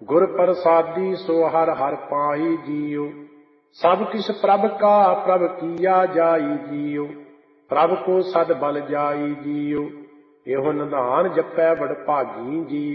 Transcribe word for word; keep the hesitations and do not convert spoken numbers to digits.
ਗੁਰ ਪ੍ਰਸਾਦੀ ਸੋ ਹਰ ਹਰ ਪਾਈ ਜੀਉ। ਸਭ ਕਿਛ ਪ੍ਰਭ ਕਾ ਪ੍ਰਭ ਕੀਆ ਜਾਈ ਜੀਉ। ਪ੍ਰਭ ਕੋ ਸਦ ਬਲ ਜਾਈ ਜੀਉ। ਇਹੋ ਨਿਧਾਨ ਜਪੈ ਬੜ ਭਾਗੀ ਜੀਉ।